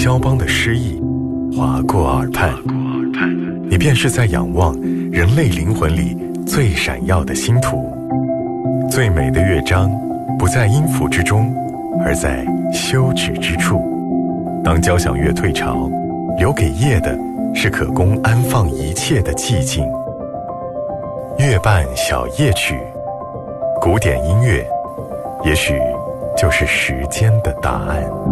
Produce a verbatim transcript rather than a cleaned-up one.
肖邦的诗意划过耳畔，你便是在仰望人类灵魂里最闪耀的星图。最美的乐章不在音符之中，而在休止之处。当交响乐退潮，留给夜的是可供安放一切的寂静。乐伴小夜曲，古典音乐也许就是时间的答案。